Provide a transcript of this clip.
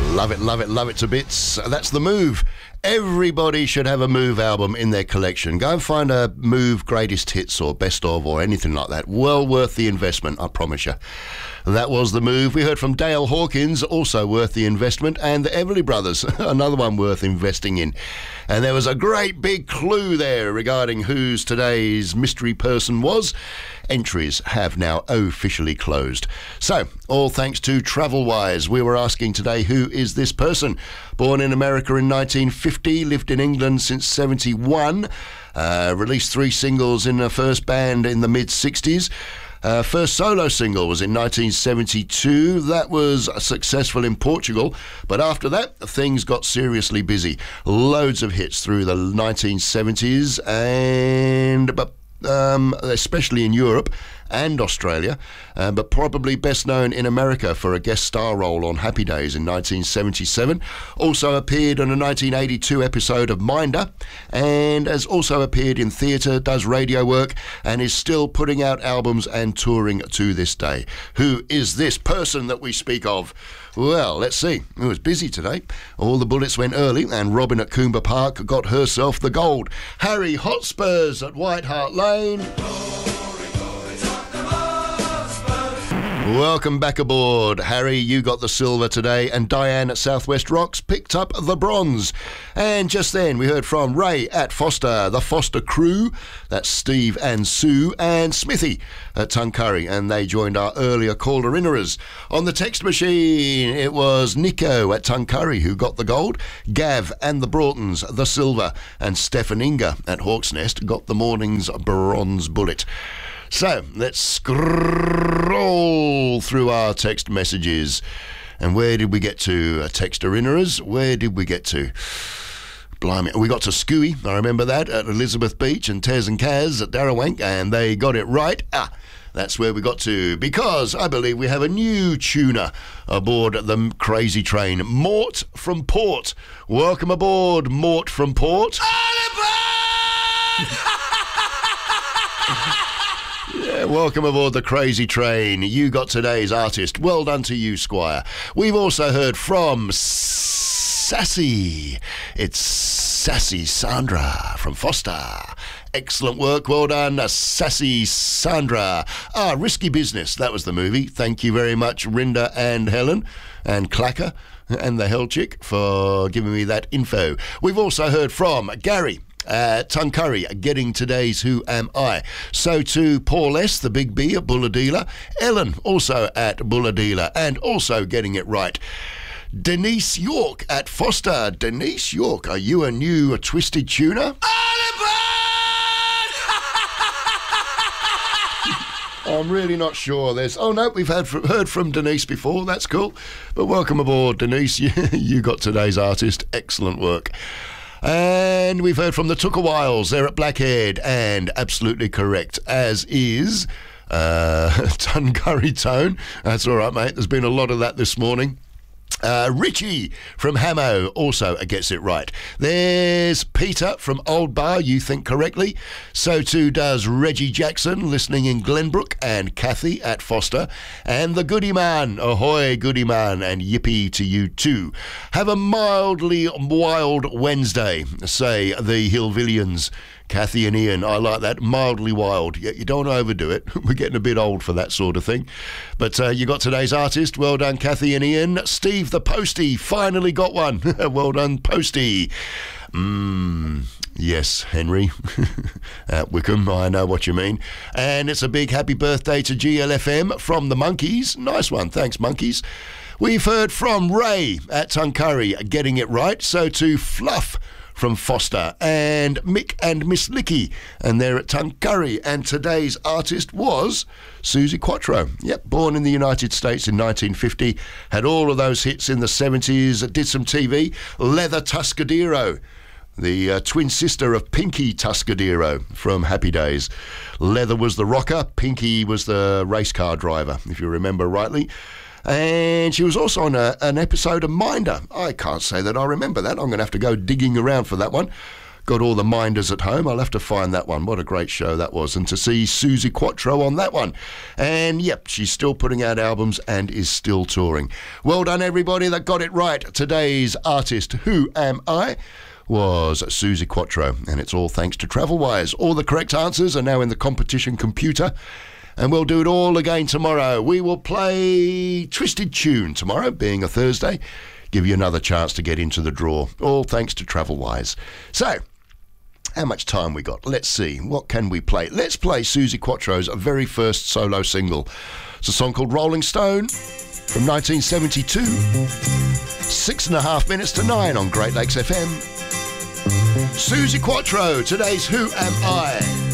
Love it, love it, love it to bits. That's The Move. Everybody should have a Move album in their collection. Go and find a Move greatest hits or best of or anything like that. Well worth the investment, I promise you. That was The Move. We heard from Dale Hawkins, also worth the investment, and the Everly Brothers, another one worth investing in. And there was a great big clue there regarding who today's mystery person was. Entries have now officially closed. So, all thanks to TravelWise, we were asking today, who is this person? Born in America in 1950, lived in England since 71, released 3 singles in her first band in the mid-60s. First solo single was in 1972. That was successful in Portugal, but after that, things got seriously busy. Loads of hits through the 1970s, but especially in Europe and Australia, but probably best known in America for a guest star role on Happy Days in 1977. Also appeared in a 1982 episode of Minder, and has also appeared in theatre, does radio work, and is still putting out albums and touring to this day. Who is this person that we speak of? Well, let's see. It was busy today. All the bullets went early, and Robin at Coomber Park got herself the gold. Harry Hotspurs at White Hart Lane. Welcome back aboard. Harry, you got the silver today, and Diane at Southwest Rocks picked up the bronze. And just then we heard from Ray at Foster, the Foster crew. That's Steve and Sue, and Smithy at Tuncurry, and they joined our earlier caller-innerers. On the text machine, it was Nico at Tuncurry who got the gold, Gav and the Broughtons the silver, and Stefan Inga at Hawk's Nest got the morning's bronze bullet. So, let's scroll through our text messages. And where did we get to? Texter-innerers, where did we get to? Blimey, we got to Scooey, I remember that, at Elizabeth Beach, and Tez and Kaz at Darrawank, and they got it right. That's where we got to, because I believe we have a new tuner aboard the crazy train, Mort from Port. Welcome aboard, Mort from Port. All aboard! Yeah, welcome aboard the crazy train. You got today's artist. Well done to you, Squire. We've also heard from Sassy. It's Sassy Sandra from Foster. Excellent work. Well done, Sassy Sandra. Risky Business. That was the movie. Thank you very much, Rinda and Helen and Clacker and the Hell Chick for giving me that info. We've also heard from Gary Tuncurry, getting today's Who Am I. So to Paul S., the Big B at Bulladila. Ellen, also at Bulladila, and also getting it right. Denise York at Foster. Denise York, are you a new twisted tuner? I'm really not sure. We've heard from Denise before. That's cool. But welcome aboard, Denise. You got today's artist. Excellent work. And we've heard from the Tookawiles. They're at Blackhead, and absolutely correct, as is Tuncurry Tone. That's all right, mate. There's been a lot of that this morning. Richie from Hamo also gets it right. There's Peter from Old Bar, you think correctly. So too does Reggie Jackson, listening in Glenbrook, and Kathy at Foster. And the Goody Man, ahoy Goody Man, and yippee to you too. Have a mildly wild Wednesday, say the Hillvillians. Kathy and Ian, I like that. Mildly wild. You don't want to overdo it. We're getting a bit old for that sort of thing. But you got today's artist. Well done, Kathy and Ian. Steve the Postie finally got one. Well done, Postie. Yes, Henry. At Wickham, I know what you mean. And it's a big happy birthday to GLFM from the Monkeys. Nice one. Thanks, Monkeys. We've heard from Ray at Tuncurry, getting it right. So to Fluff from Foster, and Mick and Miss Licky, and they're at Tuncurry. And today's artist was Susie Quattro. Yep, born in the United States in 1950, had all of those hits in the 70s, did some TV. Leather Tuscadero, the twin sister of Pinky Tuscadero from Happy Days. Leather was the rocker, Pinky was the race car driver, if you remember rightly. And she was also on an episode of Minder. I can't say that I remember that. I'm going to have to go digging around for that one. got all the minders at home. I'll have to find that one. What a great show that was. And to see Suzi Quatro on that one. And yep, she's still putting out albums and is still touring. Well done, everybody that got it right. Today's artist, Who Am I?, was Suzi Quatro. And it's all thanks to Travelwise. All the correct answers are now in the competition computer. And we'll do it all again tomorrow. We will play Twisted Tune tomorrow, being a Thursday. Give you another chance to get into the draw. All thanks to Travelwise. So, how much time we got? Let's see. What can we play? Let's play Suzi Quatro's very first solo single. It's a song called Rolling Stone from 1972. 6.5 minutes to 9 on Great Lakes FM. Suzi Quatro, today's Who Am I?